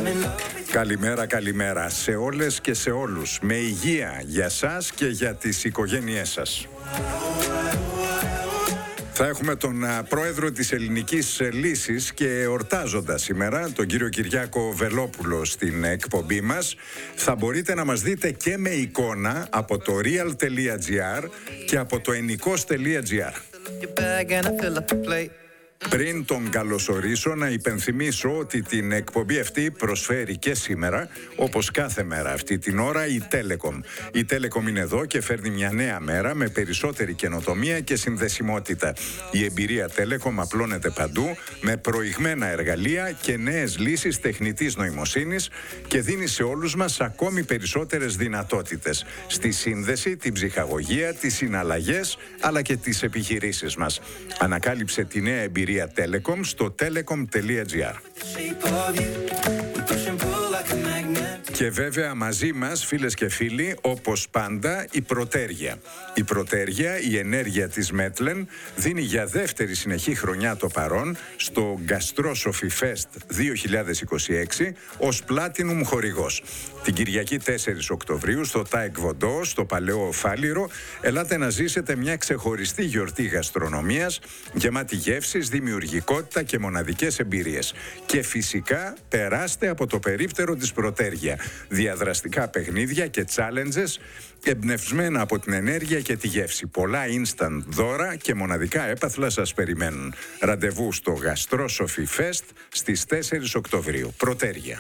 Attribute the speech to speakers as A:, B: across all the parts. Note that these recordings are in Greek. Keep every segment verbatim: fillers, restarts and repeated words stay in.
A: Καλημέρα, καλημέρα σε όλες και σε όλους. Με υγεία για σας και για τις οικογένειές σας. Θα έχουμε τον πρόεδρο της Ελληνικής Λύσης και εορτάζοντα σήμερα, τον κύριο Κυριάκο Βελόπουλο στην εκπομπή μας. Θα μπορείτε να μας δείτε και με εικόνα από το real.gr και από το ενικός τελεία gr. Πριν τον καλωσορίσω, να υπενθυμίσω ότι την εκπομπή αυτή προσφέρει και σήμερα, όπως κάθε μέρα αυτή την ώρα, η Telecom. Η Telecom είναι εδώ και φέρνει μια νέα μέρα με περισσότερη καινοτομία και συνδεσιμότητα. Η εμπειρία Telecom απλώνεται παντού με προηγμένα εργαλεία και νέες λύσεις τεχνητής νοημοσύνης και δίνει σε όλους μας ακόμη περισσότερες δυνατότητες στη σύνδεση, την ψυχαγωγία, τις συναλλαγές αλλά και τις επιχειρήσεις μας. Ανακάλυψε τη νέα εμπειρία Telecom στο telecom τελεία gr. Και βέβαια μαζί μας, φίλες και φίλοι, όπως πάντα, η Πρωτέργεια. Η Πρωτέργεια, η ενέργεια της Μέτλεν, δίνει για δεύτερη συνεχή χρονιά το παρόν στο Gastrosophy Fest δύο χιλιάδες είκοσι έξι ως Platinum χορηγός. Την Κυριακή τέσσερις Οκτωβρίου στο Τάικ Βοντό, στο Παλαιό Φάληρο, ελάτε να ζήσετε μια ξεχωριστή γιορτή γαστρονομίας, γεμάτη γεύσεις, δημιουργικότητα και μοναδικές εμπειρίες. Και φυσικά περάστε από το περίπτερο της Πρωτέργεια. Διαδραστικά παιχνίδια και challenges εμπνευσμένα από την ενέργεια και τη γεύση. Πολλά instant δώρα και μοναδικά έπαθλα σας περιμένουν. Ραντεβού στο Gastrosophy Fest στις τέσσερις Οκτωβρίου. Πρωτέργεια.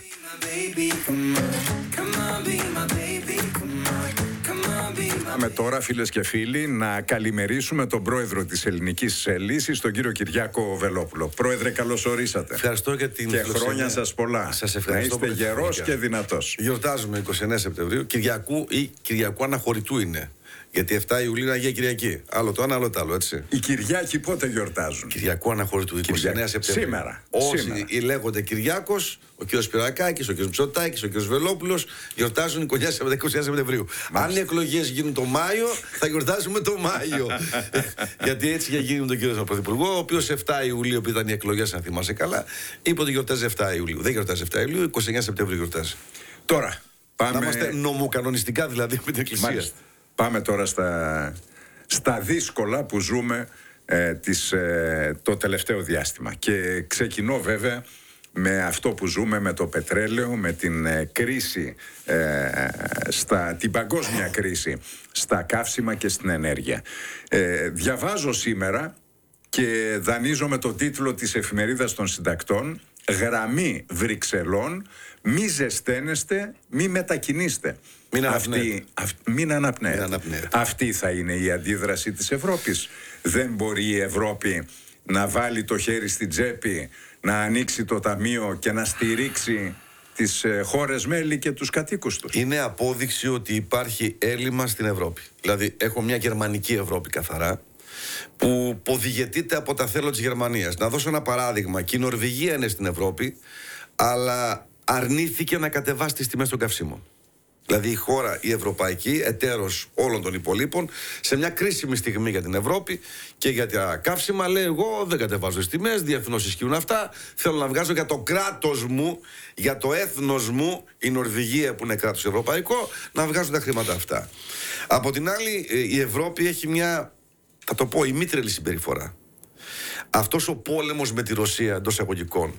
A: Πάμε τώρα, φίλες και φίλοι, να καλημερίσουμε τον πρόεδρο της Ελληνικής Λύσης, τον κύριο Κυριάκο Βελόπουλο. Πρόεδρε, καλώς ορίσατε.
B: Ευχαριστώ για την
A: και χρόνια σας πολλά.
B: Σας ευχαριστώ.
A: Να είστε γερός και δυνατός.
B: Γιορτάζουμε είκοσι εννέα Σεπτεμβρίου, Κυριακού ή Κυριακού Αναχωρητού είναι. Γιατί εφτά Ιουλίου είναι Αγία Κυριακή. Άλλο το ένα, άλλο το άλλο, έτσι.
A: Οι Κυριάκοι πότε γιορτάζουν?
B: Κυριακού Αναχωρητού, είκοσι εννέα Σεπτεμβρίου.
A: Σήμερα.
B: Όσοι
A: Σήμερα.
B: λέγονται Κυριάκος, ο κ. Σπυρακάκης, ο κ. Μητσοτάκης, ο κ. Βελόπουλος, γιορτάζουν είκοσι εννέα Σεπτεμβρίου. Αν οι εκλογές γίνουν το Μάιο, θα γιορτάζουμε το Μάιο. Γιατί έτσι για γίνει με τον κύριο Πρωθυπουργό, ο οποίος εφτά Ιουλίου, που ήταν οι εκλογές, αν θυμάσαι καλά, είπε ότι γιορτάζει εφτά Ιουλίου. Δεν γιορτάζει εφτά Ιουλίου, είκοσι εννέα Σεπτεμβρίου γιορτάζει.
A: Τώρα. Πάμε...
B: Να είμαστε νομοκανονιστικά δηλαδή με την Εκκλησία.
A: Μάλιστα. Πάμε τώρα στα, στα δύσκολα που ζούμε ε, τις, ε, το τελευταίο διάστημα. Και ξεκινώ βέβαια με αυτό που ζούμε με το πετρέλαιο, με την ε, κρίση, ε, στα, την παγκόσμια κρίση στα καύσιμα και στην ενέργεια. Ε, διαβάζω σήμερα και δανείζομαι το τίτλο της Εφημερίδας των Συντακτών, «Γραμμή Βρυξελών, μη ζεσταίνεστε, μη μετακινήστε».
B: Μην
A: Αυτή, αυ, μην αναπνέετε.
B: Μην αναπνέετε.
A: Αυτή θα είναι η αντίδραση της Ευρώπης. Δεν μπορεί η Ευρώπη να βάλει το χέρι στην τσέπη, να ανοίξει το ταμείο και να στηρίξει τις ε, χώρες μέλη και τους κατοίκους τους.
B: Είναι απόδειξη ότι υπάρχει έλλειμμα στην Ευρώπη. Δηλαδή έχω μια γερμανική Ευρώπη καθαρά, που ποδηγετείται από τα θέλω της Γερμανίας. Να δώσω ένα παράδειγμα. Και η Νορβηγία είναι στην Ευρώπη, αλλά αρνήθηκε να κατεβάσει τις τιμές των καυσίμων. Δηλαδή η χώρα, η ευρωπαϊκή, εταίρος όλων των υπολείπων, σε μια κρίσιμη στιγμή για την Ευρώπη και για τα καύσιμα, λέει: εγώ δεν κατεβάζω τις τιμές, διεθνώς ισχύουν αυτά. Θέλω να βγάζω για το κράτος μου, για το έθνος μου, η Νορβηγία που είναι κράτος ευρωπαϊκό, να βγάζω τα χρήματα αυτά. Από την άλλη, η Ευρώπη έχει μια, θα το πω, ημίτρελη συμπεριφορά. Αυτός ο πόλεμος με τη Ρωσία, εντός εισαγωγικών,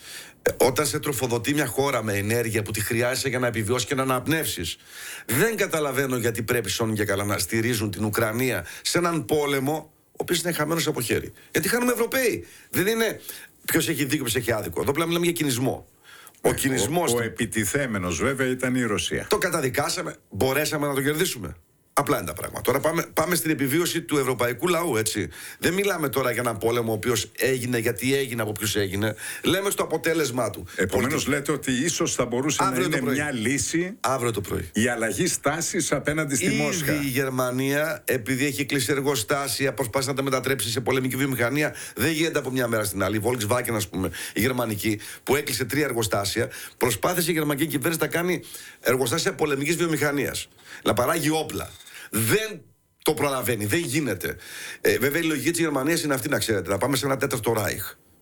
B: όταν σε τροφοδοτεί μια χώρα με ενέργεια που τη χρειάζεσαι για να επιβιώσει και να αναπνεύσεις, δεν καταλαβαίνω γιατί πρέπει σώνουν και καλά να στηρίζουν την Ουκρανία σε έναν πόλεμο ο οποίος είναι χαμένος από χέρι. Γιατί χάνουμε Ευρωπαίοι. Δεν είναι ποιος έχει δίκιο, ποιος έχει άδικο. Εδώ πλέον μιλάμε για κινησμό. Ο,
A: ε,
B: κινησμός
A: ο, ο
B: του...
A: επιτιθέμενος βέβαια ήταν η Ρωσία.
B: Το καταδικάσαμε, μπορέσαμε να το κερδίσουμε. Απλά είναι τα πράγματα. Τώρα πάμε, πάμε στην επιβίωση του ευρωπαϊκού λαού, έτσι. Δεν μιλάμε τώρα για έναν πόλεμο ο οποίος έγινε, γιατί έγινε, από ποιους έγινε. Λέμε στο αποτέλεσμά του.
A: Επομένως, λέτε ότι ίσως θα μπορούσε
B: αύριο
A: να είναι μια λύση
B: αύριο το πρωί.
A: Η αλλαγή στάσης απέναντι στη
B: Ήδη
A: Μόσχα.
B: Η Γερμανία, επειδή έχει κλείσει εργοστάσια, προσπάθησε να τα μετατρέψει σε πολεμική βιομηχανία. Δεν γίνεται από μια μέρα στην άλλη. Η Volkswagen, ας πούμε, η γερμανική, που έκλεισε τρία εργοστάσια, προσπάθησε η γερμανική κυβέρνηση να κάνει εργοστάσια πολεμικής βιομηχανίας. Να παράγει όπλα. Δεν το προλαβαίνει, δεν γίνεται. Ε, βέβαια η λογική της Γερμανίας είναι αυτή, να ξέρετε, να πάμε σε ένα τέταρτο Ράιχ.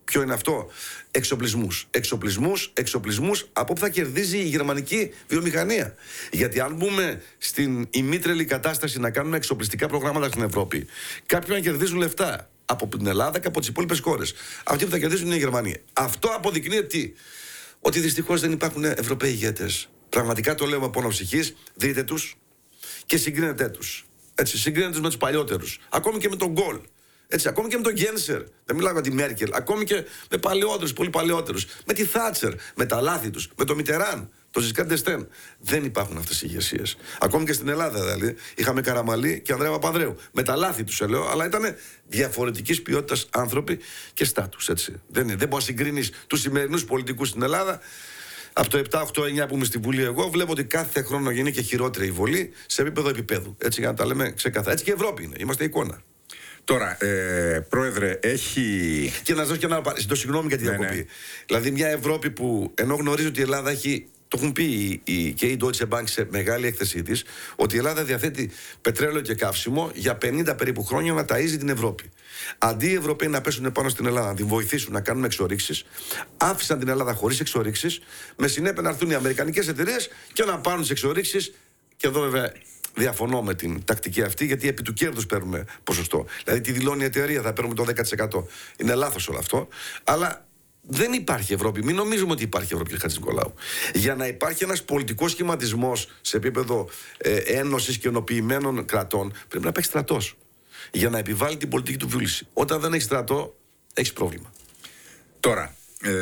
B: Ποιο είναι αυτό? Εξοπλισμούς. Εξοπλισμούς, εξοπλισμούς από που θα κερδίζει η γερμανική βιομηχανία. Γιατί αν μπούμε στην ημίτρελη κατάσταση να κάνουμε εξοπλιστικά προγράμματα στην Ευρώπη, κάποιοι να κερδίζουν λεφτά από την Ελλάδα και από τις υπόλοιπες χώρες. Αυτοί που θα κερδίζουν είναι η Γερμανία. Αυτό αποδεικνύει τι? Ότι δυστυχώς δεν υπάρχουν Ευρωπαίοι ηγέτες. Πραγματικά το λέω με πόνο ψυχής. Δείτε τους και συγκρίνετε τους. Έτσι, συγκρίνετε τους με τους παλιότερους. Ακόμη και με τον Γκολ. Έτσι, ακόμη και με τον Γκένσερ. Δεν μιλάω για τη Μέρκελ. Ακόμη και με παλαιότερους, πολύ παλαιότερους. Με τη Θάτσερ, με τα λάθη τους. Με τον Μιτεράν, τον Ζισκάρ ντ'Εστέν. Δεν υπάρχουν αυτές οι ηγεσίες. Ακόμη και στην Ελλάδα, δηλαδή, είχαμε Καραμαλή και Ανδρέα Παπανδρέου. Με τα λάθη τους, λέω, αλλά ήταν διαφορετικής ποιότητας άνθρωποι και στάτους. Έτσι. Δεν, δεν μπορεί να συγκρίνεις τους σημερινούς πολιτικούς στην Ελλάδα. Από το επτά, οκτώ, εννιά που είμαι στη Βουλή, εγώ βλέπω ότι κάθε χρόνο γίνει και χειρότερη η βολή σε επίπεδο επίπεδου. Έτσι, για να τα λέμε ξεκάθαρα. Έτσι και η Ευρώπη είναι. Είμαστε εικόνα.
A: Τώρα, ε, Πρόεδρε, έχει...
B: Και να σας δώσω και ένα... Το συγγνώμη για τη διακοπή. Ναι, ναι. Δηλαδή μια Ευρώπη που, ενώ γνωρίζει ότι η Ελλάδα έχει... Το έχουν πει η, η, και η Deutsche Bank σε μεγάλη έκθεσή της, ότι η Ελλάδα διαθέτει πετρέλαιο και καύσιμο για πενήντα περίπου χρόνια να ταΐζει την Ευρώπη. Αντί οι Ευρωπαίοι να πέσουν πάνω στην Ελλάδα, να την βοηθήσουν να κάνουν εξορίξεις, άφησαν την Ελλάδα χωρίς εξορίξεις, με συνέπεια να έρθουν οι αμερικανικές εταιρείες και να πάρουν τις εξορίξεις. Και εδώ βέβαια διαφωνώ με την τακτική αυτή, γιατί επί του κέρδους παίρνουμε ποσοστό. Δηλαδή τη δηλώνει η εταιρεία, θα παίρνουμε το δέκα τοις εκατό. Είναι λάθος όλο αυτό. Αλλά δεν υπάρχει Ευρώπη. Μην νομίζουμε ότι υπάρχει Ευρώπη, κύριε Χατζηνικολάου. Για να υπάρχει ένας πολιτικός σχηματισμός σε επίπεδο ε, ένωσης και ενοποιημένων κρατών, πρέπει να υπάρχει στρατός. Για να επιβάλλει την πολιτική του βούληση. Όταν δεν έχει στρατό, έχει πρόβλημα.
A: Τώρα, ε,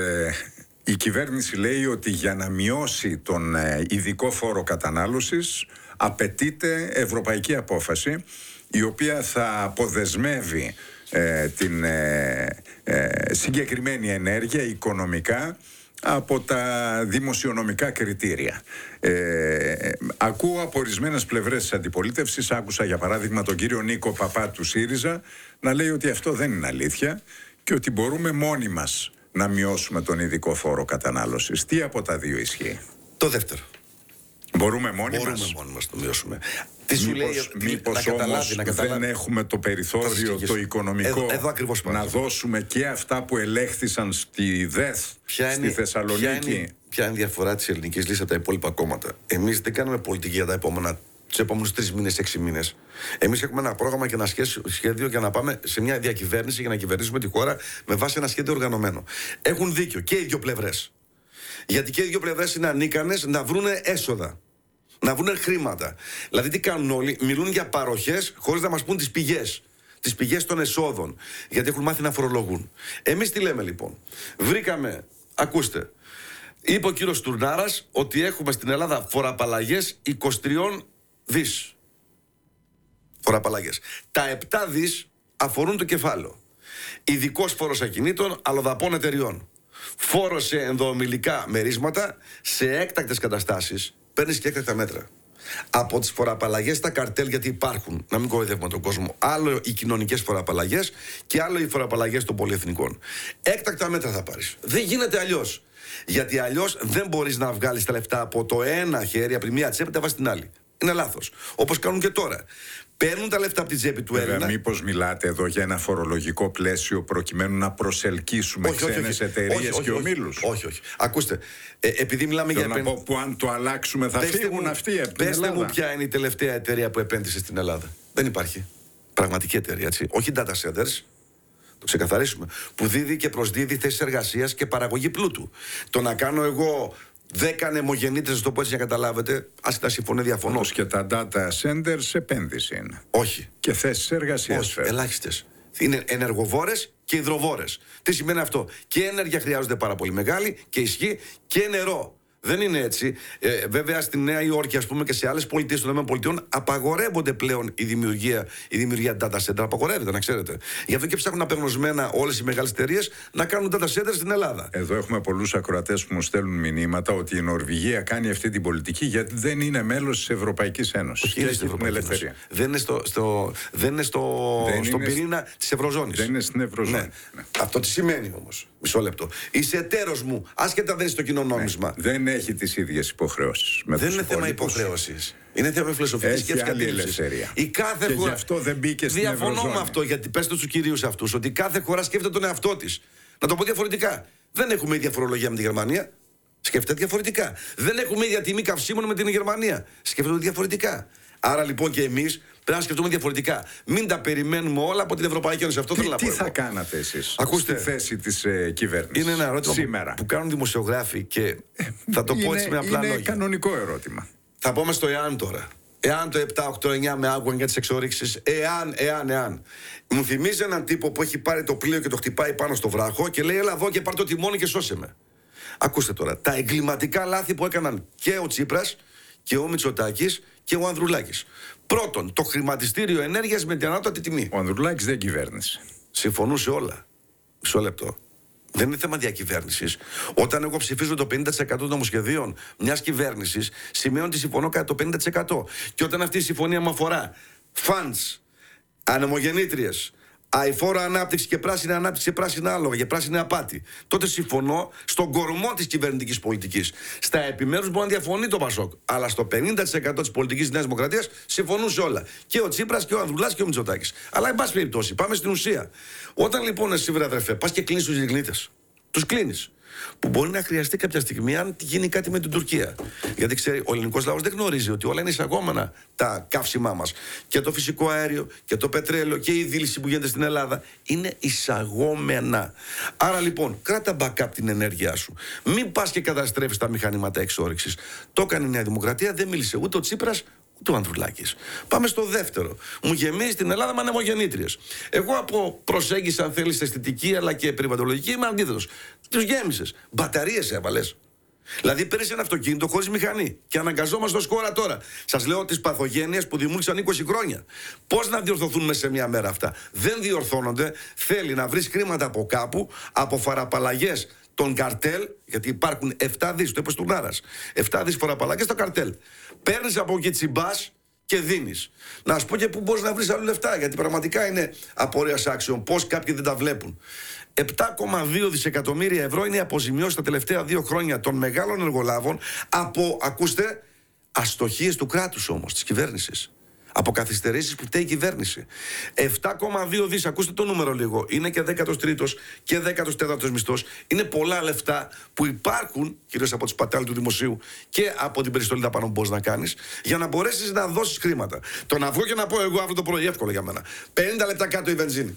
A: η κυβέρνηση λέει ότι για να μειώσει τον ε, ειδικό φόρο κατανάλωσης απαιτείται ευρωπαϊκή απόφαση, η οποία θα αποδεσμεύει ε, την ε, ε, συγκεκριμένη ενέργεια οικονομικά από τα δημοσιονομικά κριτήρια. Ε, ακούω από ορισμένες πλευρές της αντιπολίτευσης, άκουσα για παράδειγμα τον κύριο Νίκο Παπά του ΣΥΡΙΖΑ να λέει ότι αυτό δεν είναι αλήθεια και ότι μπορούμε μόνοι μας να μειώσουμε τον ειδικό φόρο κατανάλωσης. Τι από τα δύο ισχύει?
B: Το δεύτερο.
A: Μπορούμε μόνοι
B: Μπορούμε
A: μας.
B: μόνοι μας να το μειώσουμε. Τι σου λέει,
A: μήπως να καταλάβει, όμως να καταλάβει. Δεν έχουμε το περιθώριο το οικονομικό
B: εδώ, εδώ ακριβώς
A: να δώσουμε και αυτά που ελέγχθησαν στη ΔΕΘ, ποια στη είναι, Θεσσαλονίκη.
B: Ποια είναι, ποια είναι η διαφορά της ελληνικής λύσης από τα υπόλοιπα κόμματα? Εμείς δεν κάνουμε πολιτική για τα επόμενα, τους επόμενους τρεις μήνες, έξι μήνες. Εμείς έχουμε ένα πρόγραμμα και ένα σχέδιο για να πάμε σε μια διακυβέρνηση για να κυβερνήσουμε τη χώρα με βάση ένα σχέδιο οργανωμένο. Έχουν δίκιο και οι δύο πλευρές. Γιατί και οι δύο πλευρές είναι ανίκανες να βρούνε έσοδα. Να βρουν χρήματα. Δηλαδή, τι κάνουν όλοι? Μιλούν για παροχές χωρίς να μας πούν τις πηγές. Τις πηγές των εσόδων. Γιατί έχουν μάθει να φορολογούν. Εμείς τι λέμε λοιπόν? Βρήκαμε, ακούστε, είπε ο κύριος Τουρνάρας ότι έχουμε στην Ελλάδα φοροαπαλλαγές είκοσι τρία δις. Φοροαπαλλαγές. Τα επτά δις αφορούν το κεφάλαιο. Ειδικός φόρος ακινήτων αλλοδαπών εταιριών. Φόρος σε ενδοομιλικά μερίσματα σε έκτακτες καταστάσεις. Παίρνεις και έκτακτα μέτρα. Από τις φοροαπαλλαγές στα καρτέλ, γιατί υπάρχουν, να μην κοροϊδεύουμε τον κόσμο. Άλλο οι κοινωνικές φοροαπαλλαγές και άλλο οι φοροαπαλλαγές των πολυεθνικών. Έκτακτα μέτρα θα πάρεις. Δεν γίνεται αλλιώς. Γιατί αλλιώς δεν μπορείς να βγάλεις τα λεφτά από το ένα χέρι, από τη μία τσέπη, τα βάζεις στην άλλη. Είναι λάθος. Όπως κάνουν και τώρα. Παίρνουν τα λεφτά από την τσέπη του Έλληνα.
A: Μήπως μιλάτε εδώ για ένα φορολογικό πλαίσιο προκειμένου να προσελκύσουμε ξένες εταιρείες και ομίλους?
B: Όχι, όχι. Ακούστε, ε, επειδή μιλάμε
A: Θέλω
B: για
A: επεν... να πω που αν το αλλάξουμε θα
B: πέστε
A: φύγουν
B: μου,
A: αυτοί από την Ελλάδα.
B: Πέστε μου ποια είναι η τελευταία εταιρεία που επένδυσε στην Ελλάδα? Δεν υπάρχει. Πραγματική εταιρεία, έτσι. Όχι data centers. Το ξεκαθαρίσουμε. Που δίδει και προσδίδει θέσεις εργασίας και παραγωγή πλούτου. Το να κάνω εγώ δέκα ανεμογεννήτρες, να το πω έτσι για να καταλάβετε, άσχετα συμφωνώ, διαφωνώ.
A: Όπως και τα data centers επένδυση είναι.
B: Όχι.
A: Και θέσεις εργασίας.
B: Όχι, ελάχιστες. Είναι ενεργοβόρες και υδροβόρες. Τι σημαίνει αυτό? Και ενέργεια χρειάζονται πάρα πολύ μεγάλη και ισχύ και νερό. Δεν είναι έτσι. Ε, βέβαια στη Νέα Υόρκη, ας πούμε, και σε άλλες πολιτείες των ΗΠΑ απαγορεύονται πλέον η δημιουργία, η δημιουργία data center. Απαγορεύεται, να ξέρετε. Γι' αυτό και ψάχνουν απεγνωσμένα όλες οι μεγάλες εταιρείες να κάνουν data center στην Ελλάδα.
A: Εδώ έχουμε πολλούς ακροατές που μου στέλνουν μηνύματα ότι η Νορβηγία κάνει αυτή την πολιτική γιατί δεν είναι μέλος της Ευρωπαϊκής Ένωσης.
B: Και έχει την ελευθερία. Δεν είναι, στο, στο, δεν είναι στο, δεν στον είναι πυρήνα σ... της Ευρωζώνης.
A: Δεν είναι στην Ευρωζώνη. Ναι.
B: Ναι. Αυτό τι σημαίνει όμως? Μισό λεπτό. Είσαι εταίρος μου, άσχετα δεν είσαι στο κοινό νόμισμα.
A: Ναι. Δεν έχει τις ίδιες υποχρεώσεις. Με
B: δεν είναι θέμα υποχρέωσης. Είναι θέμα φιλοσοφικής σκέψης και αντίληψης. Η κάθε
A: και
B: χώρα.
A: Γι' αυτό δεν μπήκε στην Ευρωζώνη.
B: Διαφωνώ με αυτό, γιατί πες στους κυρίους αυτούς ότι κάθε χώρα σκέφτεται τον εαυτό της. Να το πω διαφορετικά. Δεν έχουμε ίδια φορολογία με τη Γερμανία. Σκεφτείτε διαφορετικά. Δεν έχουμε ίδια τιμή καυσίμων με την Γερμανία. Σκεφτείτε διαφορετικά. Άρα λοιπόν και εμείς πρέπει να σκεφτούμε διαφορετικά. Μην τα περιμένουμε όλα από την Ευρωπαϊκή Ένωση. Αυτό
A: τι,
B: θέλω να πω.
A: Τι θα
B: εγώ.
A: κάνατε εσείς
B: Ακούστε,
A: στη θέση της ε, κυβέρνησης?
B: Είναι ένα ερώτημα
A: σήμερα
B: που, που κάνουν δημοσιογράφοι και θα το πω
A: είναι,
B: έτσι με απλά
A: είναι
B: λόγια.
A: κανονικό ερώτημα.
B: Θα πάμε στο εάν τώρα. Εάν το επτά, οκτώ, εννιά με άκουγαν για τις εξορίξεις, εάν, εάν, εάν. Μου θυμίζει έναν τύπο που έχει πάρει το πλοίο και το χτυπάει πάνω στο βράχο και λέει: έλα εδώ και πάρ' το τιμόνι και σώσε με. Ακούστε τώρα, τα εγκληματικά λάθη που έκαναν και ο Τσίπρας και ο Μητσοτάκης και ο Ανδρουλάκης. Πρώτον, το χρηματιστήριο ενέργειας με την ανώτατη τιμή.
A: Ο Ανδρουλάκης δεν κυβέρνησε.
B: Συμφωνούσε όλα. Μισό λεπτό. Δεν είναι θέμα διακυβέρνησης. Όταν εγώ ψηφίζω το πενήντα τοις εκατό των νομοσχεδίων μιας κυβέρνησης, σημαίνει ότι συμφωνώ κατά το πενήντα τοις εκατό. Και όταν αυτή η συμφωνία μου αφορά funds, ανεμογεννήτριες, αηφόρο ανάπτυξη και πράσινη ανάπτυξη και πράσινα άλογα και πράσινη απάτη, τότε συμφωνώ στον κορμό της κυβερνητικής πολιτικής. Στα επιμέρους μπορεί να διαφωνεί το Πασόκ. Αλλά στο πενήντα τοις εκατό της πολιτικής της Νέας Δημοκρατίας συμφωνούν σε όλα. Και ο Τσίπρας και ο Ανδρουλάς και ο Μητσοτάκης. Αλλά εν πάση περιπτώσει, πάμε στην ουσία. Όταν λοιπόν εσύ, βρε αδερφέ, πας και κλείνεις τους λιγνίτες, τους κλείνεις. Που μπορεί να χρειαστεί κάποια στιγμή αν γίνει κάτι με την Τουρκία. Γιατί ξέρει, ο ελληνικός λαός δεν γνωρίζει ότι όλα είναι εισαγόμενα τα καύσιμά μας. Και το φυσικό αέριο και το πετρέλαιο και η δίληση που γίνεται στην Ελλάδα είναι εισαγόμενα. Άρα λοιπόν, κράτα backup την ενέργειά σου. Μην πας και καταστρέφεις τα μηχανήματα εξόρυξης. Το έκανε η Νέα Δημοκρατία, δεν μίλησε ούτε ο Τσίπρας ούτε ο Ανδρουλάκης. Πάμε στο δεύτερο. Μου γεμίζει την Ελλάδα με ανεμογεννήτριες. Εγώ από προσέγγιση, αν θέλεις, αισθητική αλλά και περιβαλλοντολογική, είμαι αντίθετος. Τους γέμισες. Μπαταρίες έβαλες. Δηλαδή παίρνεις ένα αυτοκίνητο χωρίς μηχανή και αναγκαζόμαστε ως χώρα τώρα. Σας λέω τις παθογένειες που δημιούργησαν είκοσι χρόνια. Πώς να διορθωθούν μέσα σε μια μέρα αυτά? Δεν διορθώνονται. Θέλει να βρεις χρήματα από κάπου, από φαραπαλλαγές των καρτέλ, γιατί υπάρχουν επτά δις, το είπε Στουρνάρας. επτά δις φοραπαλλαγές στο καρτέλ. Παίρνεις από εκεί τσιμπάς και δίνεις. Να σου πω και πού μπορείς να βρεις άλλα λεφτά, γιατί πραγματικά είναι απορίας άξιων. Πώς κάποιοι δεν τα βλέπουν. επτά κόμμα δύο δισεκατομμύρια ευρώ είναι η αποζημιώση τα τελευταία δύο χρόνια των μεγάλων εργολάβων από, ακούστε, αστοχίες του κράτους όμως, της κυβέρνησης. Από καθυστερήσεις που φταίει η κυβέρνηση. επτά κόμμα δύο δις, ακούστε το νούμερο λίγο. Είναι και δέκατος τρίτος και δέκατος τέταρτος μισθός. Είναι πολλά λεφτά που υπάρχουν, κυρίως από τις πατάλοι του δημοσίου και από την περιστολή δαπανών που μπορείς να κάνεις, για να μπορέσεις να δώσεις χρήματα. Το να βγω και να πω εγώ αύριο το πρωί, εύκολο για μένα. πενήντα λεπτά κάτω η βενζίνη.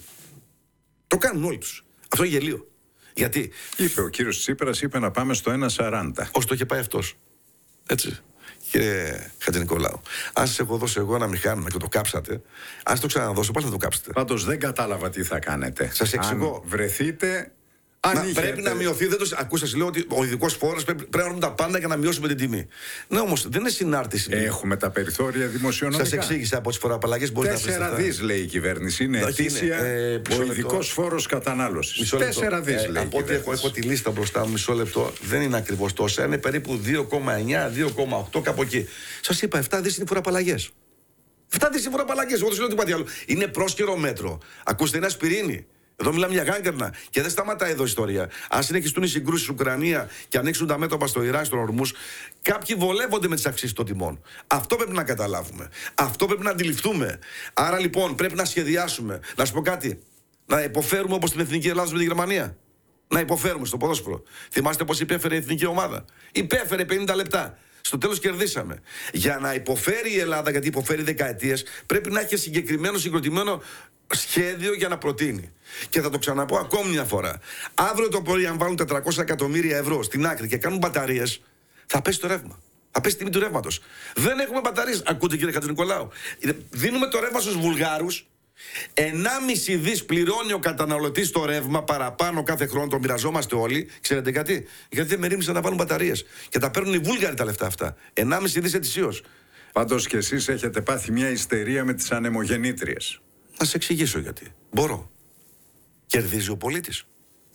B: Το κάνουν όλοι τους. Αυτό είναι γελίο. Γιατί?
A: Είπε ο κύριος Τσίπρας, είπε να πάμε στο ένα σαράντα.
B: Όσο το είχε πάει αυτός. Έτσι. Κύριε Χατζηνικολάου, αν σας έχω δώσει εγώ ένα μηχάνημα και το κάψατε, αν το ξαναδώσω, πάλι θα το κάψετε.
A: Πάντως δεν κατάλαβα τι θα κάνετε.
B: Σας εξηγώ.
A: Αν βρεθείτε. Αν
B: να,
A: είχετε... Πρέπει
B: να μειωθεί. Δεν το... Ακούστε, σας λέω ότι ο ειδικός φόρος πρέπει, πρέπει να βρούμε τα πάντα για να μειώσουμε την τιμή. Ναι, όμως δεν είναι συνάρτηση.
A: Έχουμε τα περιθώρια δημοσιονομικά.
B: Σας εξήγησα από τις φοροαπαλλαγές μπορείτε να βρείτε.
A: Τέσσερα δις λέει η κυβέρνηση. Είναι ετήσια ε, ο ειδικός φόρος κατανάλωσης. Τέσσερα δις λέει.
B: Από ό,τι έχω, έχω τη λίστα μπροστά μου, μισό λεπτό, δεν είναι ακριβώς τόσα. Είναι περίπου δύο κόμμα εννιά, δύο κόμμα οκτώ, κάπου εκεί. Σας είπα, επτά δις είναι οι φοροαπαλλαγές. επτά δις είναι οι φοροαπαλλαγές. Εγώ δεν σου λέω τίποτα άλλο. Είναι πρόσκαιρο μέτρο. Ακούστε, είναι ασπιρίνη. Εδώ μιλάμε για γάγκερνα και δεν σταματάει εδώ η ιστορία. Αν συνεχιστούν οι συγκρούσεις στην Ουκρανία και ανοίξουν τα μέτωπα στο Ιράν, στον Ορμούς, κάποιοι βολεύονται με τις αυξήσεις των τιμών. Αυτό πρέπει να καταλάβουμε. Αυτό πρέπει να αντιληφθούμε. Άρα λοιπόν πρέπει να σχεδιάσουμε. Να σου πω κάτι. Να υποφέρουμε όπως την Εθνική Ελλάδα με τη Γερμανία. Να υποφέρουμε στο ποδόσφαιρο. Θυμάστε πώς υπέφερε η εθνική ομάδα? Υπέφερε πενήντα λεπτά. Στο τέλος κερδίσαμε. Για να υποφέρει η Ελλάδα, γιατί υποφέρει δεκαετίες, πρέπει να έχει συγκεκριμένο συγκροτημένο σχέδιο για να προτείνει. Και θα το ξαναπώ ακόμη μια φορά. Αύριο το πρωί, αν βάλουν τετρακόσια εκατομμύρια ευρώ στην άκρη και κάνουν μπαταρίες, θα πέσει το ρεύμα. Θα πέσει η τιμή του ρεύματος. Δεν έχουμε μπαταρίες. Ακούτε, κύριε Χατζηνικολάου. Δίνουμε το ρεύμα στους Βουλγάρους. ενάμιση δις πληρώνει ο καταναλωτής το ρεύμα παραπάνω κάθε χρόνο. Το μοιραζόμαστε όλοι. Ξέρετε γιατί? Γιατί δεν μερίμνησαν να βάλουν μπαταρίες. Και τα παίρνουν οι Βούλγαροι τα λεφτά αυτά. ενάμιση δις ετησίως.
A: Πάντως και εσείς έχετε πάθει μια ιστερία με τις ανεμογεννήτριες.
B: Να σε εξηγήσω γιατί. Μπορώ. Κερδίζει ο πολίτης.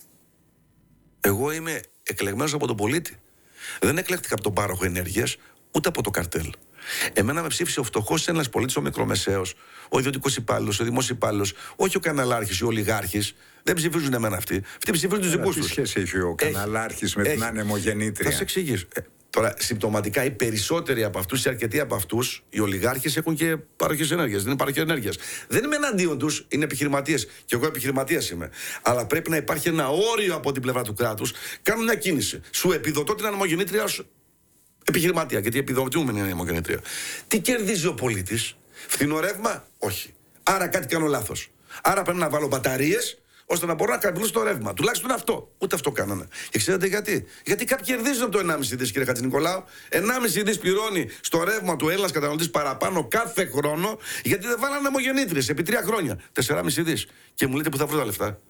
B: Εγώ είμαι εκλεγμένος από τον πολίτη. Δεν εκλέχτηκα από τον πάροχο ενέργειας, ούτε από το καρτέλ. Εμένα με ψήφισε ο φτωχός Έλληνας πολίτης, ο μικρομεσαίος, ο ιδιωτικός υπάλληλος, ο δημόσιος υπάλληλος, όχι ο καναλάρχης, ο ολιγάρχης. Δεν ψηφίζουν εμένα αυτοί. Αυτοί ψηφίζουν τους δικούς τους.
A: Τι σχέση έχει ο καναλάρχης με
B: έχει.
A: την ανεμογεννήτρια?
B: Θα σε εξηγήσω. Ε, Τώρα, συμπτωματικά, οι περισσότεροι από αυτούς, οι αρκετοί από αυτούς, οι ολιγάρχες έχουν και παροχές ενέργειας. Δεν είναι παροχή ενέργειας. Δεν είμαι εναντίον τους, είναι επιχειρηματίες. Και εγώ επιχειρηματίας είμαι. Αλλά πρέπει να υπάρχει ένα όριο από την πλευρά του κράτους. Κάνουν μια κίνηση. Σου επιδοτώ την ανεμογεννήτρια ως επιχειρηματία. Γιατί επιδοτούμε την ανεμογεννήτρια. Τι κερδίζει ο πολίτης? Φθηνό ρεύμα? Όχι. Άρα κάτι κάνω λάθος. Άρα πρέπει να βάλω μπαταρίες, ώστε να μπορώ να καπηλώσω το ρεύμα. Τουλάχιστον αυτό. Ούτε αυτό κάνανε. Και ξέρετε γιατί? Γιατί κάποιοι κερδίζουν από το ενάμιση δις, κύριε Χατζηνικολάου. ενάμιση δις πληρώνει στο ρεύμα του Έλληνας καταναλωτής παραπάνω κάθε χρόνο, γιατί δεν βάλανε ανεμογεννήτριες επί τρία χρόνια. τεσσεράμισι δις. Και μου λέτε που θα βρω τα λεφτά.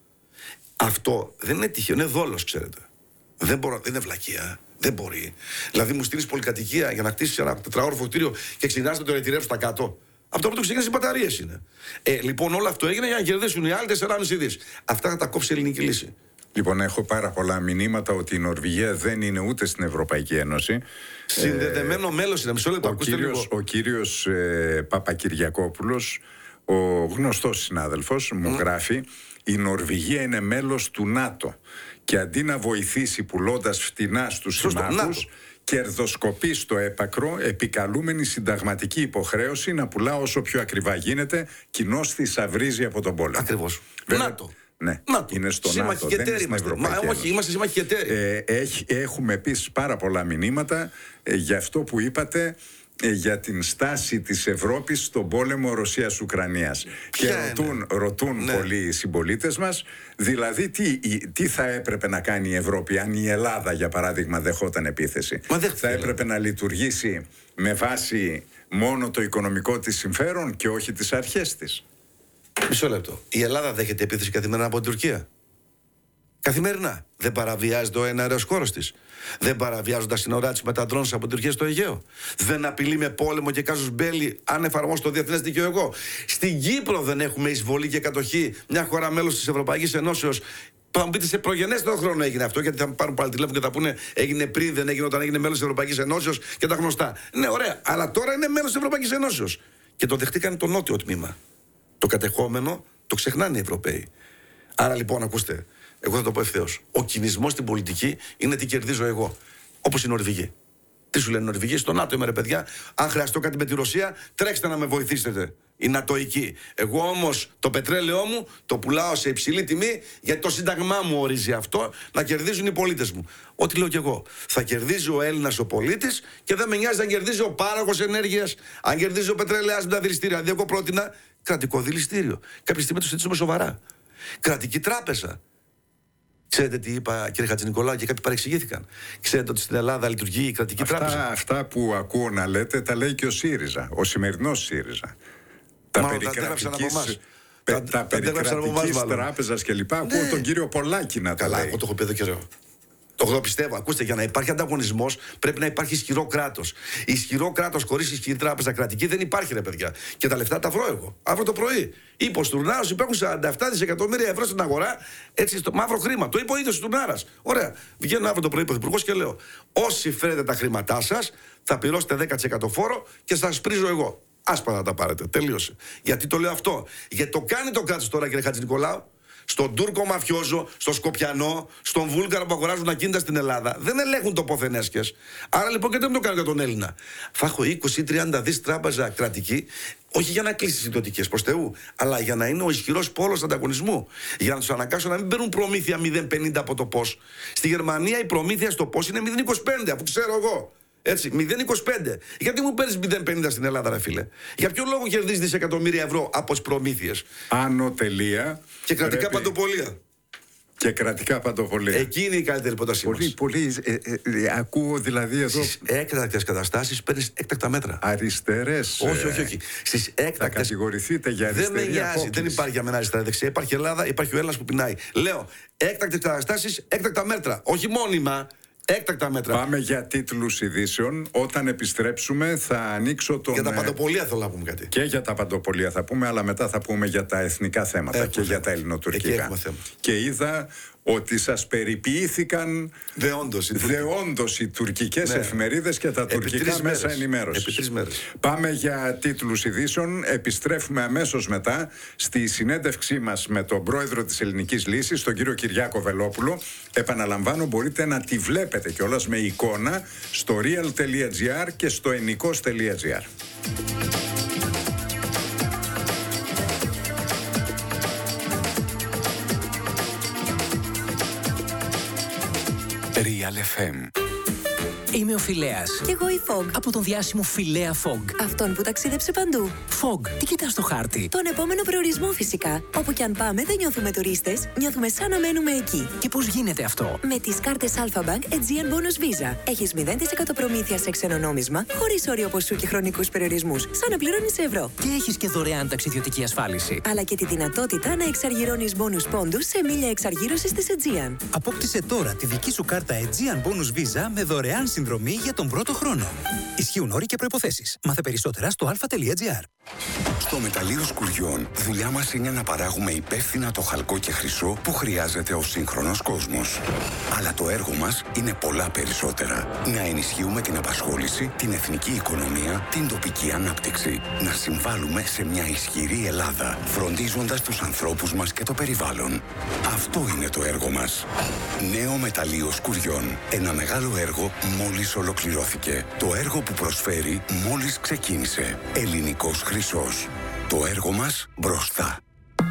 B: Αυτό δεν είναι τυχαίο, είναι δόλος, ξέρετε. Δεν, μπορώ, δεν είναι βλακεία. Δεν μπορεί. Δηλαδή, μου στείλει πολυκατοικία για να χτίσει ένα τετραόροφο κτίριο και ξεκινάς να το ρετηρεύσει στα κάτω. Από το πρώτο ξεκίνησε οι μπαταρίες είναι. Ε, λοιπόν, όλο αυτό έγινε για να κερδίσουν οι άλλοι τεσσεράμισι δις. Αυτά θα τα κόψει η ελληνική λύση.
A: Λοιπόν, έχω πάρα πολλά μηνύματα ότι η Νορβηγία δεν είναι ούτε στην Ευρωπαϊκή Ένωση.
B: Συνδεδεμένο ε, μέλος είναι. Μισό λεπτό,
A: ο, κύριος, ο κύριος ε, Παπακυριακόπουλος, ο γνωστός συνάδελφος, μου mm. γράφει: η Νορβηγία είναι μέλος του ΝΑΤΟ. Και αντί να βοηθήσει πουλώντας φτηνά στους συμμάχους, κερδοσκοπεί στο έπακρο, επικαλούμενη συνταγματική υποχρέωση να πουλά όσο πιο ακριβά γίνεται, κοινώς θησαυρίζει από τον πόλεμο.
B: Ακριβώς.
A: Βέβαια,
B: ΝΑΤΟ.
A: Ναι,
B: ΝΑΤΟ.
A: είναι στο ΝΑΤΟ, δεν είναι στην Ευρωπαϊκή
B: Μα,
A: Ένωση.
B: Όχι, είμαστε σύμμαχοι και εταίροι.
A: Ε, έχ, έχουμε επίσης πάρα πολλά μηνύματα ε, για αυτό που είπατε, ε, για την στάση της Ευρώπης στον πόλεμο Ρωσίας-Ουκρανίας. Και ρωτούν, ρωτούν ναι. πολλοί οι συμπολίτες μας, δηλαδή τι, τι θα έπρεπε να κάνει η Ευρώπη αν η Ελλάδα, για παράδειγμα, δεχόταν επίθεση.
B: Μα δεν
A: θα έπρεπε να λειτουργήσει με βάση μόνο το οικονομικό της συμφέρον και όχι τις αρχές της.
B: Μισό λεπτό. Η Ελλάδα δέχεται επίθεση καθημερινά από την Τουρκία. Καθημερινά. Δεν παραβιάζει το ένα αεροσκόρος της. Δεν παραβιάζουν τα σύνορά της με τα ντρόουν από την Τουρκία στο Αιγαίο. Δεν απειλεί με πόλεμο και κάζους μπέλη αν εφαρμόσει το διεθνές δίκαιο εγώ. Στην Κύπρο δεν έχουμε εισβολή και κατοχή, μια χώρα μέλος της Ευρωπαϊκής Ενώσεως. Θα μου πείτε σε προγενέστερο χρόνο έγινε αυτό, γιατί θα μου πάρουν πάλι τηλέφωνο και θα πούνε έγινε πριν, δεν έγινε όταν έγινε μέλος της Ευρωπαϊκής Ενώσεως και τα γνωστά. Ναι, ωραία. Αλλά τώρα είναι μέλος της Ευρωπαϊκής Ενώσεως. Και το δεχτήκαν το νότιο τμήμα. Το κατεχόμενο το ξεχνάνε οι Ευρωπαίοι. Άρα λοιπόν, ακούστε, εγώ θα το πω ευθέως. Ο κινησμός στην πολιτική είναι τι κερδίζω εγώ. Όπως οι Νορβηγοί. Τι σου λένε οι Νορβηγοί? Στο ΝΑΤΟ είμαι, ρε παιδιά. Αν χρειαστώ κάτι με τη Ρωσία, τρέξτε να με βοηθήσετε. Οι Νατοικοί. Εγώ όμως το πετρέλαιό μου το πουλάω σε υψηλή τιμή, γιατί το σύνταγμά μου ορίζει αυτό, να κερδίζουν οι πολίτες μου. Ό,τι λέω κι εγώ. Θα κερδίζει ο Έλληνας ο πολίτης και δεν με νοιάζει αν κερδίζει ο πάροχος ενέργειας, αν κερδίζει ο πετρέλαιας με τα δηληστήρια. Δηλαδή, εγώ πρότεινα κρατικό δηληστήριο. Κάποια στιγμή το συζητήσουμε σοβαρά. Κρατική τράπεζα. Ξέρετε τι είπα, κύριε Χατζηνικολάου, και κάποιοι παρεξηγήθηκαν. Ξέρετε ότι στην Ελλάδα λειτουργεί η κρατική
A: αυτά,
B: τράπεζα.
A: Αυτά που ακούω να λέτε τα λέει και ο ΣΥΡΙΖΑ, ο σημερινός ΣΥΡΙΖΑ. Τα
B: Μάλλον
A: περί κρατικής,
B: τα,
A: τα περί κρατικής τράπεζας κλπ. Ναι. Ακούω τον κύριο Πολάκη να τα
B: Καλά,
A: λέει.
B: εγώ το έχω πει εδώ καιρό. Το εγώ πιστεύω. Ακούστε, για να υπάρχει ανταγωνισμός πρέπει να υπάρχει ισχυρό κράτος. Ισχυρό κράτος χωρίς ισχυρή τράπεζα κρατική δεν υπάρχει, ρε παιδιά. Και τα λεφτά τα βρω εγώ. Αύριο το πρωί. Είπε ο Στουρνάρας, υπάρχουν σαράντα επτά δισεκατομμύρια ευρώ στην αγορά, έτσι στο μαύρο χρήμα. Το είπε ο ίδιος ο Στουρνάρας. Ωραία. Βγαίνω αύριο το πρωί πρωθυπουργός και λέω: όσοι φέρετε τα χρήματά σας, θα πληρώσετε δέκα τοις εκατό φόρο και θα σας πρίζω εγώ. Άσπα να τα πάρετε. Τελείωσε. Γιατί το λέω αυτό? Γιατί το κάνει το κράτος τώρα, κύριε Χατζηνικολάου. Στον Τούρκο μαφιόζο, στον Σκοπιανό, στον Βούλγαρο που αγοράζουν ακίνητα στην Ελλάδα. Δεν ελέγχουν το πόθενέσκες. Άρα λοιπόν και δεν το κάνω για τον Έλληνα. Θα έχω είκοσι τριάντα δις τράπεζα κρατική, όχι για να κλείσει συντοτικές προς Θεού, αλλά για να είναι ο ισχυρός πόλος ανταγωνισμού. Για να τους αναγκάσω να μην παίρνουν προμήθεια μηδέν κόμμα πενήντα από το πώς. Στη Γερμανία η προμήθεια στο πώς είναι μηδέν κόμμα είκοσι πέντε, αφού ξέρω εγώ. Έτσι, μηδέν κόμμα είκοσι πέντε. Γιατί μου παίρνεις μηδέν κόμμα πενήντα στην Ελλάδα, ρε φίλε? Για ποιο λόγο κερδίζεις δισεκατομμύρια ευρώ από τις προμήθειες?
A: Άνω τελεία.
B: Και κρατικά
A: πρέπει...
B: παντοπολία.
A: Και κρατικά παντοπολία.
B: Εκεί είναι η καλύτερη πρότασή μας.
A: Πολύ, πολύ. Ε, ε, ε, ακούω δηλαδή εδώ.
B: Στις έκτακτες καταστάσεις παίρνεις έκτακτα μέτρα.
A: Αριστερές.
B: Όχι, όχι, όχι. Στις έκτακτες.
A: Θα κατηγορηθείτε για αριστερή
B: Δεν με νοιάζει.
A: απόκληση.
B: Δεν υπάρχει για μένα αριστερά δεξιά. Υπάρχει Ελλάδα, υπάρχει ο Έλληνας που πεινάει. Λέω έκτακτες καταστάσεις, έκτακτα μέτρα. Όχι μόνιμα. Έκτακτα μέτρα.
A: Πάμε για τίτλους ειδήσεων. Όταν επιστρέψουμε θα ανοίξω τον...
B: Για τα παντοπολία θέλω να πούμε κάτι.
A: Και για τα παντοπολία θα πούμε, αλλά μετά θα πούμε για τα εθνικά θέματα. Έχουμε και θέμα. Για τα ελληνοτουρκικά.
B: Θέμα.
A: Και είδα ότι σας περιποιήθηκαν
B: δεόντως,
A: δεόντως οι τουρκικές, ναι, εφημερίδες και τα
B: επί
A: τουρκικά μέσα ενημέρωσης.
B: Επί τρεις μέρες.
A: Πάμε για τίτλους ειδήσεων. Επιστρέφουμε αμέσως μετά στη συνέντευξή μας με τον πρόεδρο της Ελληνικής Λύσης, τον κύριο Κυριάκο Βελόπουλο. Επαναλαμβάνω, μπορείτε να τη βλέπετε κιόλας με εικόνα στο real τελεία gr και στο ενικός τελεία gr.
C: Real εφ εμ. Είμαι ο Φιλέας.
D: Κι εγώ η Fog.
C: Από τον διάσημο Φιλέα Fog.
D: Αυτόν που ταξίδεψε παντού.
C: Fog, τι κοιτάς στο χάρτη?
D: Τον επόμενο προορισμό φυσικά. Όπου κι αν πάμε δεν νιώθουμε τουρίστες, νιώθουμε σαν να μένουμε εκεί.
C: Και πώς γίνεται αυτό?
D: Με τις κάρτες Alpha Bank Aegean Bonus Visa. Έχεις μηδέν τοις εκατό προμήθεια σε ξένο νόμισμα, χωρίς όριο ποσού και χρονικούς περιορισμούς, σαν να πληρώνεις σε ευρώ.
C: Και έχεις και δωρεάν ταξιδιωτική ασφάλιση.
D: Αλλά και τη δυνατότητα να εξαργυρώνεις bonus πόντους σε μίλια εξαργύρωσης της Aegean.
E: Απόκτησε τώρα τη δική σου κάρτα Aegean Bonus Visa με δωρεάν συνδρομή για τον πρώτο χρόνο. Ισχύουν όροι και προϋποθέσεις. Μάθε περισσότερα στο αλφα τελεία gr.
F: Στο μεταλλείο Σκουριών, δουλειά μας είναι να παράγουμε υπεύθυνα το χαλκό και χρυσό που χρειάζεται ο σύγχρονος κόσμος. Αλλά το έργο μας είναι πολλά περισσότερα. Να ενισχύουμε την απασχόληση, την εθνική οικονομία, την τοπική ανάπτυξη. Να συμβάλλουμε σε μια ισχυρή Ελλάδα, φροντίζοντας τους ανθρώπους μας και το περιβάλλον. Αυτό είναι το έργο μας. Νέο μεταλλείο Σκουριών. Ένα μεγάλο έργο μόλις ολοκληρώθηκε. Το έργο που προσφέρει μόλις ξεκίνησε. Ελληνικός χρυσός. Το έργο μας μπροστά.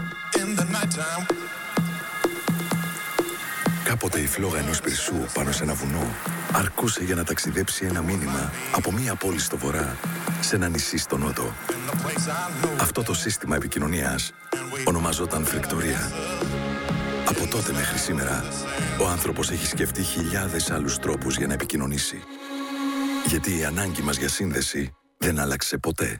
G: Κάποτε η φλόγα ενός πυρσού πάνω σε ένα βουνό αρκούσε για να ταξιδέψει ένα μήνυμα από μία πόλη στο βορρά σε ένα νησί στο νότο. Αυτό το σύστημα επικοινωνίας ονομαζόταν φρικτορία. Από τότε μέχρι σήμερα, ο άνθρωπος έχει σκεφτεί χιλιάδες άλλους τρόπους για να επικοινωνήσει. Γιατί η ανάγκη μας για σύνδεση δεν άλλαξε ποτέ.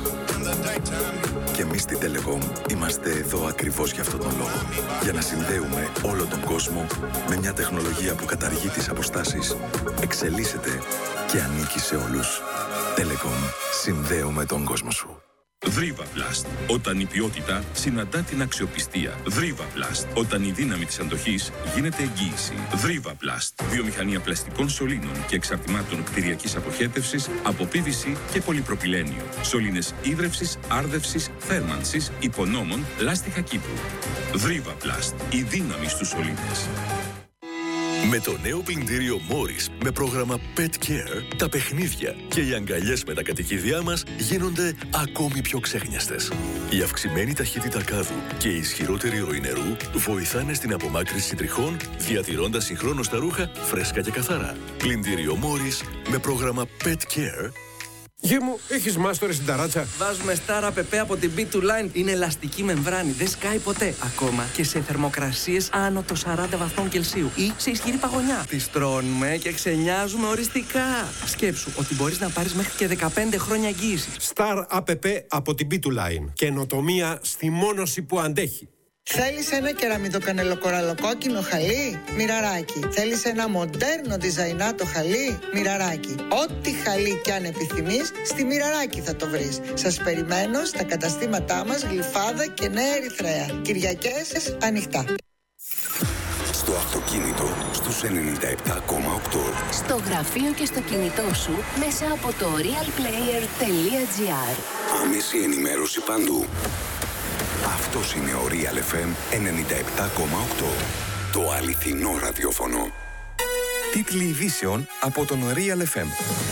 G: Και εμείς στην Telecom είμαστε εδώ ακριβώς για αυτόν τον λόγο. Για να συνδέουμε όλο τον κόσμο με μια τεχνολογία που καταργεί τις αποστάσεις, εξελίσσεται και ανήκει σε όλους. Telecom. Συνδέουμε τον κόσμο σου.
H: Δρίβα-Πλαστ. Όταν η ποιότητα συναντά την αξιοπιστία. Δρίβα-Πλαστ. Όταν η δύναμη της αντοχής γίνεται εγγύηση. Δρίβα-Πλαστ. Βιομηχανία πλαστικών σωλήνων και εξαρτημάτων κτηριακής αποχέτευσης από πι βι σι και πολυπροπυλένιο. Σωλήνες ίδρευσης, άρδευσης, θέρμανσης, υπονόμων, λάστιχα κήπου. Δρίβα-Πλαστ. Η δύναμη στους σωλήνες.
I: Με το νέο πλυντήριο Morris με πρόγραμμα Pet Care, τα παιχνίδια και οι αγκαλιές με τα κατοικίδια μας γίνονται ακόμη πιο ξέχνιαστες. Η αυξημένη ταχύτητα κάδου και η ισχυρότερη ροή νερού βοηθάνε στην απομάκρυνση τριχών, διατηρώντας συγχρόνως τα ρούχα φρέσκα και καθαρά. Πλυντήριο Morris με πρόγραμμα Pet Care.
J: Γη μου, έχεις μάστορες στην ταράτσα?
K: Βάζουμε Star App από την μπι του Line. Είναι ελαστική μεμβράνη, δεν σκάει ποτέ. Ακόμα και σε θερμοκρασίες άνω των σαράντα βαθμών Κελσίου ή σε ισχυρή παγωνιά. Τις τρώνουμε και ξενιάζουμε οριστικά. Σκέψου ότι μπορείς να πάρεις μέχρι και δεκαπέντε χρόνια εγγύηση.
J: Star App από την μπι του Line. Καινοτομία στη μόνωση που αντέχει.
L: Θέλεις ένα κεραμιτοκανελοκοραλοκόκκινο χαλί? Μοιραράκι. Θέλεις ένα μοντέρνο διζαϊνάτο χαλί? Μοιραράκι. Ό,τι χαλί κι αν επιθυμείς, στη Μοιραράκι θα το βρεις. Σας περιμένω στα καταστήματά μας Γλυφάδα και Νέα Ερυθρέα. Κυριακές ανοιχτά.
F: Στο αυτοκίνητο στους ενενήντα επτά κόμμα οκτώ.
M: Στο γραφείο και στο κινητό σου μέσα από το real player τελεία gr.
F: Άμεση ενημέρωση παντού. Αυτός είναι ο Real εφ εμ ενενήντα επτά κόμμα οκτώ. Το αληθινό ραδιόφωνο.
N: Τίτλοι ειδήσεων από τον Real εφ εμ.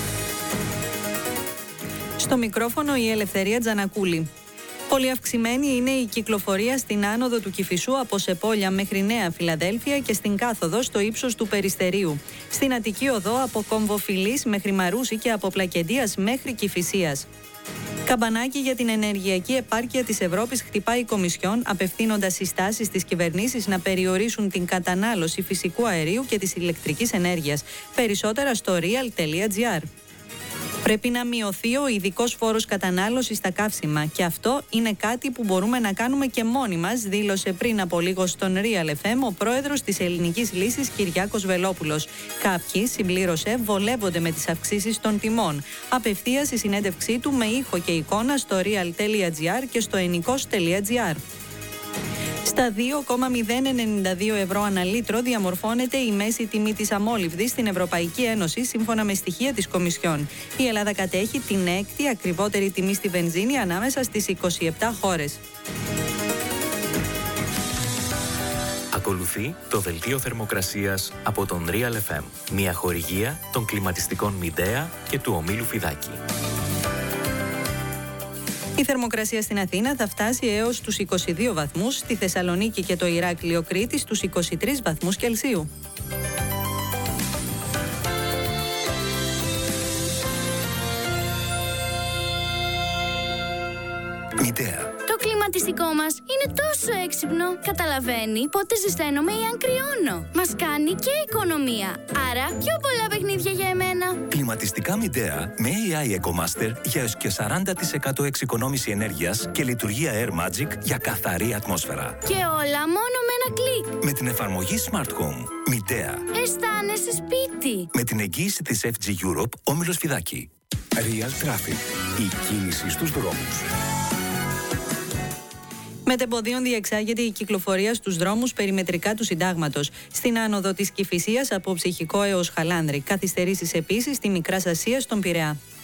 O: Στο μικρόφωνο η Ελευθερία Τζανακούλη. Πολύ αυξημένη είναι η κυκλοφορία στην άνοδο του Κηφισού από Σεπόλια μέχρι Νέα Φιλαδέλφια και στην κάθοδο στο ύψος του Περιστερίου. Στην Αττική Οδό από Κομβοφιλής μέχρι Μαρούση και από Πλακεντίας μέχρι Κηφισίας. Καμπανάκι για την ενεργειακή επάρκεια της Ευρώπης χτυπάει η Κομισιόν, απευθύνοντας συστάσεις στις κυβερνήσεις να περιορίσουν την κατανάλωση φυσικού αερίου και της ηλεκτρικής ενέργειας. Περισσότερα στο real τελεία gr. Πρέπει να μειωθεί ο ειδικός φόρος κατανάλωσης στα καύσιμα και αυτό είναι κάτι που μπορούμε να κάνουμε και μόνοι μας, δήλωσε πριν από λίγο στον Real εφ εμ ο πρόεδρος της Ελληνικής Λύσης Κυριάκος Βελόπουλος. Κάποιοι, συμπλήρωσε, βολεύονται με τις αυξήσεις των τιμών. Απευθείας η συνέντευξή του με ήχο και εικόνα στο real τελεία gr και στο ενικός τελεία gr. Στα δύο κόμμα μηδέν ενενήντα δύο ευρώ ανά λίτρο διαμορφώνεται η μέση τιμή της αμόλυβδης στην Ευρωπαϊκή Ένωση, σύμφωνα με στοιχεία της Κομισιόν. Η Ελλάδα κατέχει την έκτη ακριβότερη τιμή στη βενζίνη ανάμεσα στις είκοσι επτά χώρες.
P: Ακολουθεί το δελτίο θερμοκρασίας από τον Real εφ εμ, μια χορηγία των κλιματιστικών Μιντέα και του ομίλου Φιδάκη.
O: Η θερμοκρασία στην Αθήνα θα φτάσει έως τους είκοσι δύο βαθμούς, στη Θεσσαλονίκη και το Ηράκλειο Κρήτη στους είκοσι τρεις βαθμούς Κελσίου.
G: Μητέα.
Q: Το κλιματιστικό μας είναι τόσο έξυπνο. Καταλαβαίνει πότε ζεσταίνομαι ή αν κρυώνω. Μας κάνει και οικονομία. Άρα πιο πολλά παιχνίδια για εμένα.
R: Κλιματιστικά Μητέα με έι άι EcoMaster για έως και σαράντα τοις εκατό εξοικονόμηση ενέργειας και λειτουργία Air Magic για καθαρή ατμόσφαιρα.
Q: Και όλα μόνο με ένα κλικ.
R: Με την εφαρμογή Smart Home. Μητέα.
Q: Αισθάνεσαι σπίτι.
R: Με την εγγύηση της εφ τζι Europe, όμιλος Φιδάκη.
G: Real Traffic. Η κίνηση στους δρόμους.
O: Μετεμποδίων διεξάγεται η κυκλοφορία στους δρόμους περιμετρικά του Συντάγματος. Στην άνοδο της Κηφισίας από Ψυχικό έως Χαλάνδρη. Καθυστερήσεις επίσης στη Μικράς Ασίας στον Πειραιά.